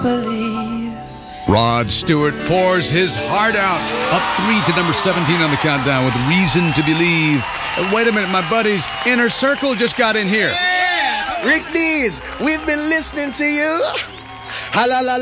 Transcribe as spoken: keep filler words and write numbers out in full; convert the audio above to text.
believe. Rod Stewart pours his heart out. Up three to number seventeen on the countdown with Reason to Believe. Uh, wait a minute, my buddies. Inner Circle just got in here. Rick Dees, we've been listening to you. Ha la la.